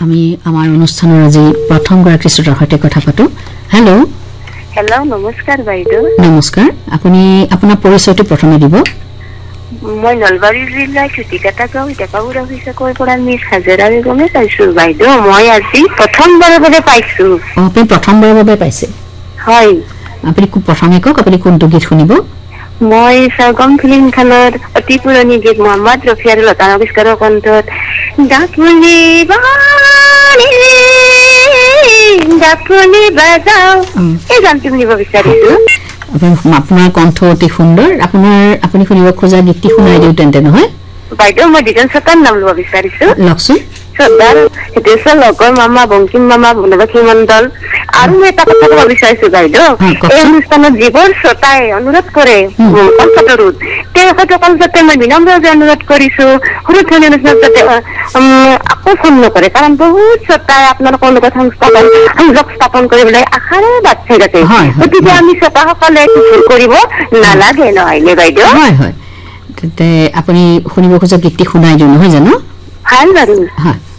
আমি আমাৰ অনুষ্ঠানৰ আজি প্ৰথম গৰাকী শ্ৰোতাৰ সৈতে কথা পাতো হেল্ল' হেল্ল' নমস্কাৰ বাইদেউ নমস্কাৰ আপুনি আপোনাৰ পৰিচয়টো প্ৰথমে দিব মই নলবাৰী জিলাৰ চুটিকাটা গাঁও ডেকাবুঢ়া অফিচৰ পৰা মিছ হাজেৰা বেগমে পাইছো বাইদেউ মই আজি প্ৰথমবাৰৰ বাবে পাইছো আপুনি প্ৰথমবাৰৰ বাবে পাইছে হয় আপুনি প্ৰথমে কওক আপুনি কোনটো গীত শুনিব মই সগম ফিল্মখনৰ অতি পুৰণি গীত মোহাম্মদ ৰফি আৰু লতা মংগেশকাৰৰ কণ্ঠত ডাকুনি বাজাও এই গানটো শুনিব বিচাৰিছো আপোনাৰ কণ্ঠ অতি সুন্দৰ আপুনি শুনিব খোজা গীতটি শুনাই দিও তেন্তে নহয় বাইদেউ মই দিজন সতাৰ নাম ল'ব বিচাৰিছো লকচোন সদাৰ হেতেশ্বৰ লগৰ মামা বংকিম মামা বনবাসী মণ্ডল আৰু মই এটা কথা ক'ব বিচাৰিছো বাইদেউ এই অনুষ্ঠানত যিবোৰ শ্ৰোতাই অনুৰোধ কৰে কণ্ঠটোত তেওঁলোকৰ যাতে মই বিনম্ৰভাৱে অনুৰোধ কৰিছো সৰু ধৰণে অনুষ্ঠানত যাতে আকৌ ফোন নকৰে কাৰণ বহুত শ্ৰোতাই আপোনালোকৰ লগত সংযোগ স্থাপন কৰিবলৈ আশাৰে বাট চাই থাকে গতিকে আমি শ্ৰোতাসকলে ভুল কৰিব নালাগে নহয়নে বাইদেউ হয় হয় তেন্তে আপুনি শুনিব খোজা গীতটি শুনাই দিও নহয় জানো ভাল বাৰু হয়